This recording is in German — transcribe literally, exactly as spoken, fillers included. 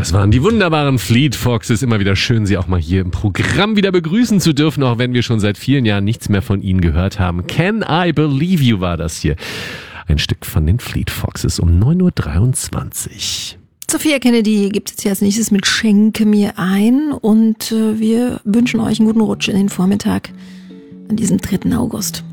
Das waren die wunderbaren Fleet Foxes. Immer wieder schön, Sie auch mal hier im Programm wieder begrüßen zu dürfen, auch wenn wir schon seit vielen Jahren nichts mehr von Ihnen gehört haben. Can I Believe You war das hier. Ein Stück von den Fleet Foxes um neun Uhr dreiundzwanzig. Sophia Kennedy gibt es jetzt hier als nächstes mit Schenke mir ein und äh, wir wünschen euch einen guten Rutsch in den Vormittag an diesem dritten August.